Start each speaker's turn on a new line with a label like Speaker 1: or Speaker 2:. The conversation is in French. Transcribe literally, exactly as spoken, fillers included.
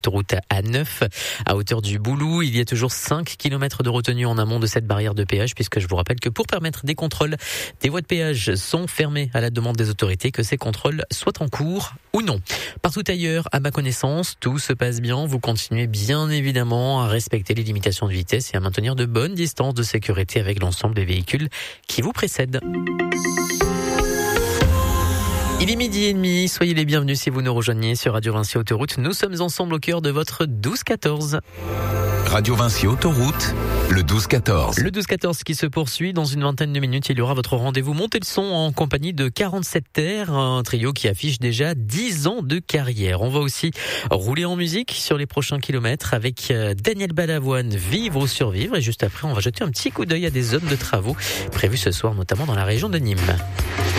Speaker 1: Autoroute A neuf à hauteur du Boulou. Il y a toujours cinq kilomètres de retenue en amont de cette barrière de péage, puisque je vous rappelle que pour permettre des contrôles, des voies de péage sont fermées à la demande des autorités, que ces contrôles soient en cours ou non. Partout ailleurs, à ma connaissance, tout se passe bien. Vous continuez bien évidemment à respecter les limitations de vitesse et à maintenir de bonnes distances de sécurité avec l'ensemble des véhicules qui vous précèdent. Il est midi et demi, soyez les bienvenus si vous nous rejoignez sur Radio Vinci Autoroute. Nous sommes ensemble au cœur de votre douze quatorze.
Speaker 2: Radio Vinci Autoroute, le douze quatorze.
Speaker 1: Le douze quatorze qui se poursuit. Dans une vingtaine de minutes, il y aura votre rendez-vous Montez le son en compagnie de quarante-sept Terres, un trio qui affiche déjà dix ans de carrière. On va aussi rouler en musique sur les prochains kilomètres avec Daniel Balavoine, Vivre ou Survivre. Et juste après, on va jeter un petit coup d'œil à des zones de travaux prévus ce soir, notamment dans la région de Nîmes.